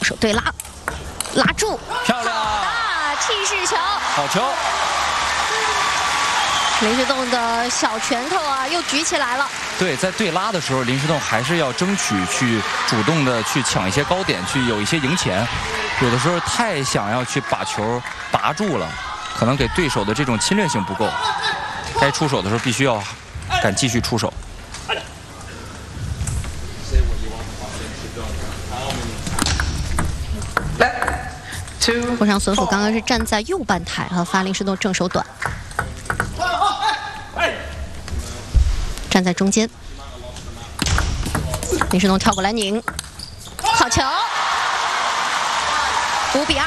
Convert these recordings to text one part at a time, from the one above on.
手对拉，拉住， 漂亮， 好的气势球， 好球。 林诗栋的小拳头啊，又举起来了。 对，在对拉的时候，林诗栋还是要争取去主动的去抢一些高点，去有一些赢钱。有的时候太想要去把球拔住了，可能给对手的这种侵略性不够。该出手的时候必须要敢继续出手。 沪上孙府刚刚是站在右半台和发林诗栋正手短，站在中间，林诗栋跳过来拧，好球，5比2。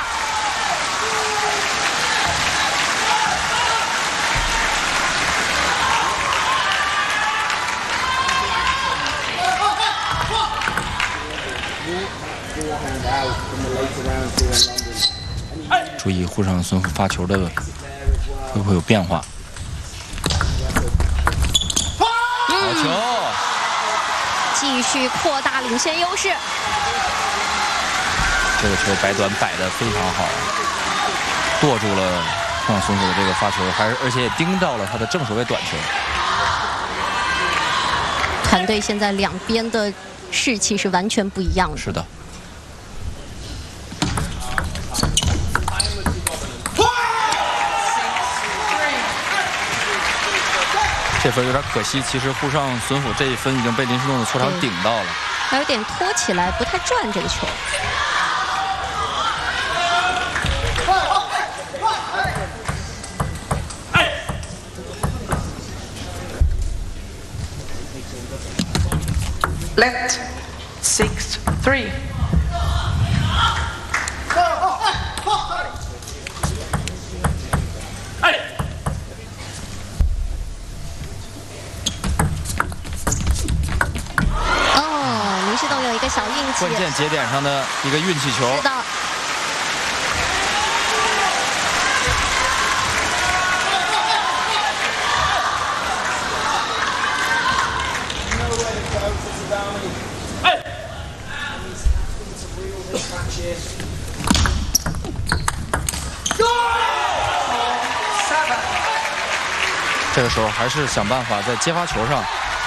注意沪上孙府发球的会不会有变化？好球！ 继续扩大领先优势。 这个球摆短摆得非常好，剁住了沪上孙府的这个发球，而且也盯到了他的正手位短球。 团队现在两边的士气是完全不一样的。 是的。这分有点可惜，其实沪上孙府这一分已经被林诗栋的球场顶到了， 还有点拖起来，不太转这个球。 Left 6-3。 有一个小运气， 关键节点上的一个运气球。 是的。 这个时候还是想办法在接发球上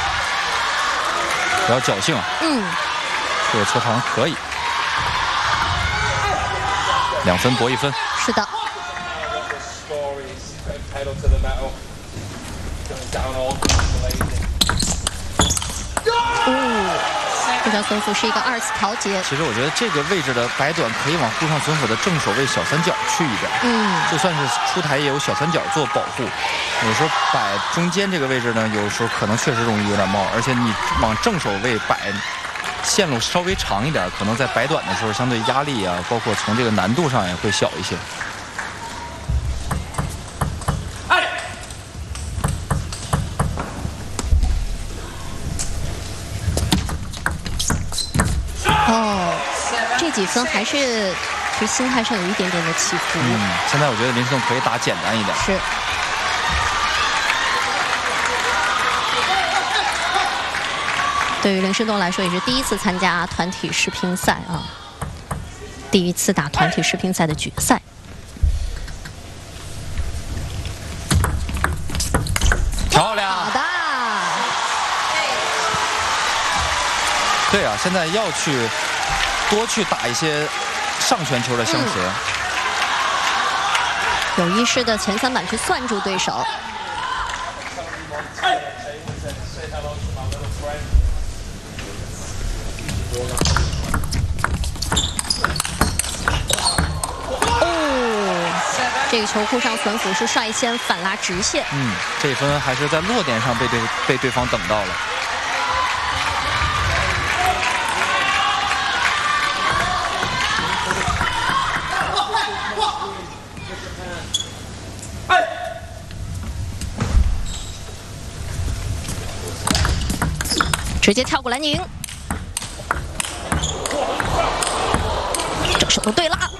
比较侥幸。这个球场可以，2分搏1分。 是的。沪上孙府是一个2次调节。 其实我觉得这个位置的摆短可以往沪上孙府的正手位小三角去一点。就算是出台也有小三角做保护。有时候摆中间这个位置呢，有时候可能确实容易有点冒，而且你往正手位摆，线路稍微长一点，可能在摆短的时候相对压力啊，包括从这个难度上也会小一些。 这几分还是其实心态上有一点点的起伏。 现在我觉得林诗栋可以打简单一点。 是。对于林诗栋来说，也是第一次参加团体世乒赛啊，第一次打团体世乒赛的决赛。 漂亮！ 好的。 对啊，现在要去多去打一些上旋球的相持。 有意识的前3板去算住对手。这个球沪上孙府是率先反拉直线。 这一分还是在落点上被对方等到了。 直接跳过来拧，正手对拉。